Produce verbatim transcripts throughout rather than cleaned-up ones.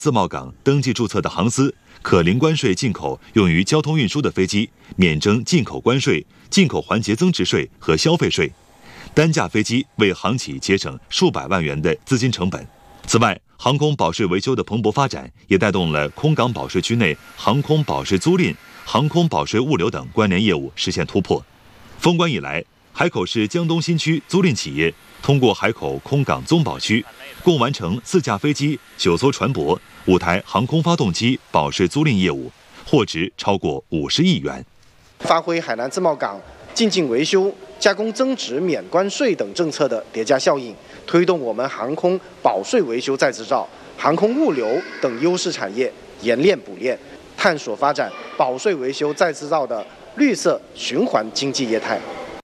自贸港登记注册的航司，可零关税进口用于交通运输的飞机，免征进口关税、进口环节增值税和消费税。单架飞机为航企节省数百万元的资金成本。此外，航空保税维修的蓬勃发展，也带动了空港保税区内航空保税租赁、航空保税物流等关联业务实现突破。封关以来，海口市江东新区租赁企业通过海口空港综保区，共完成四架飞机、九艘船舶、五台航空发动机保税租赁业务，货值超过五十亿元。 发挥海南自贸港进境维修、加工增值免关税等政策的叠加效应，推动我们航空保税维修再制造、航空物流等优势产业研炼补练，探索发展保税维修再制造的绿色循环经济业态。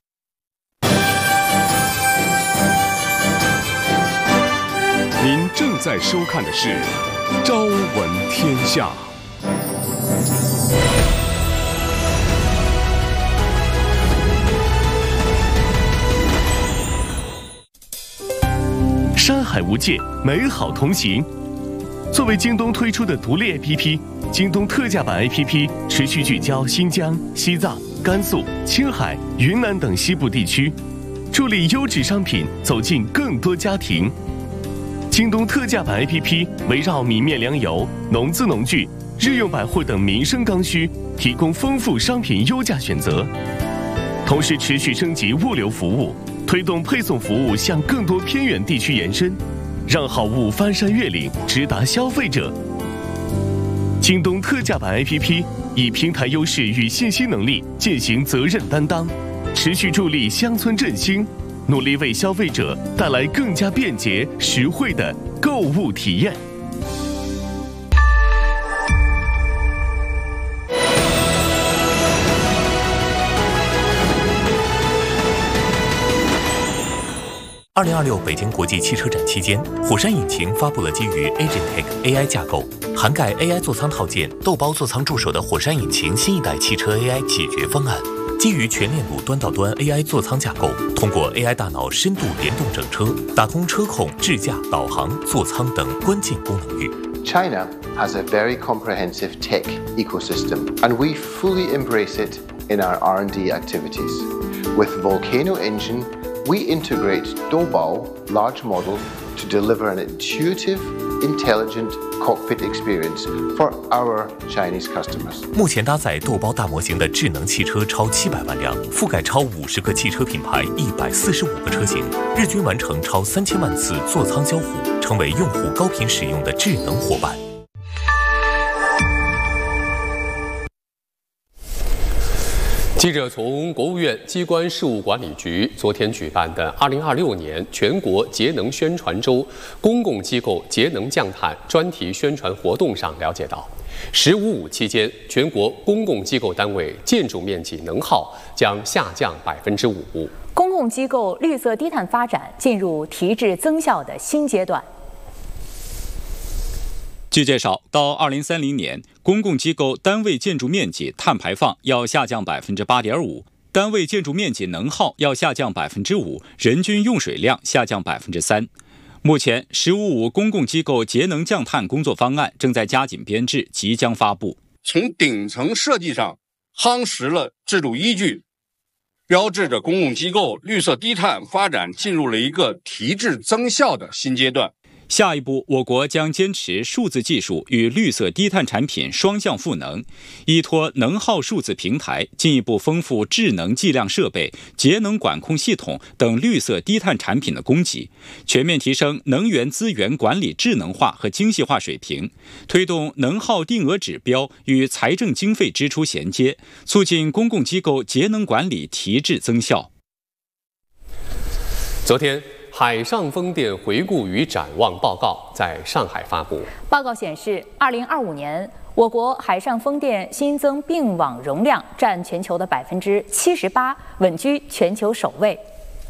您正在收看的是《朝闻天下》。山海无界，美好同行。作为京东推出的独立 A P P， 京东特价版 A P P 持续聚焦新疆、西藏、甘肃、青海、云南等西部地区，助力优质商品走进更多家庭。京东特价版 A P P 围绕米面粮油、农资农具、日用百货等民生刚需，提供丰富商品优价选择，同时持续升级物流服务，推动配送服务向更多偏远地区延伸，让好物翻山越岭，直达消费者。京东特价版 A P P 以平台优势与信息能力践行责任担当，持续助力乡村振兴，努力为消费者带来更加便捷、实惠的购物体验。 二零二六北京国际汽车展期间，火山引擎发布了基于 Agentech A I 架构，涵盖 A I 座舱套件、豆包座舱助手的火山引擎新一代汽车 A I 解决方案。基于全链路端到端 A I 座舱架构，通过 A I 大脑深度联动整车，打通车控、智驾、导航、座舱等关键功能域。 China has a very comprehensive tech ecosystem, and we fully embrace it in our R and D activities. With Volcano Engine, we integrate Doubao large model to deliver an intuitive, intelligent cockpit experience for our Chinese customers. 目前搭载豆包大模型的智能汽车超七百万辆，覆盖超五十个汽车品牌，一百四十五个车型，日均完成超三千万次座舱交互，成为用户高频使用的智能伙伴。 记者从国务院机关事务管理局昨天举办的二零二六年全国节能宣传周公共机构节能降碳专题宣传活动上了解到，十五五期间，全国公共机构单位建筑面积能耗将下降百分之五。 公共机构绿色低碳发展进入提质增效的新阶段。 据介绍，到二零三零年，公共机构单位建筑面积碳排放要下降百分之八点五，单位建筑面积能耗要下降百分之五，人均用水量下降百分之三。目前，“十五五”公共机构节能降碳工作方案正在加紧编制，即将发布。 从顶层设计上夯实了制度依据，标志着公共机构绿色低碳发展进入了一个提质增效的新阶段。 下一步，我国将坚持数字技术与绿色低碳产品双向赋能，依托能耗数字平台，进一步丰富智能计量设备、节能管控系统等绿色低碳产品的供给，全面提升能源资源管理智能化和精细化水平，推动能耗定额指标与财政经费支出衔接，促进公共机构节能管理提质增效。 昨天，海上风电回顾与展望报告在上海发布。 报告显示，二零二五年，我国海上风电新增并网容量占全球的百分之七十八，稳居全球首位。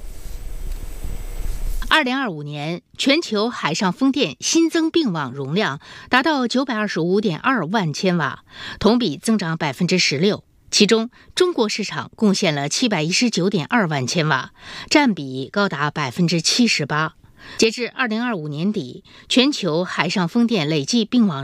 二零二五年，全球海上风电新增并网容量达到九百二十五点二万千瓦，同比增长百分之十六。其中，中国市场贡献了七百一十九点二万千瓦，占比高达百分之七十八。截至二零二五年底，全球海上风电累计并网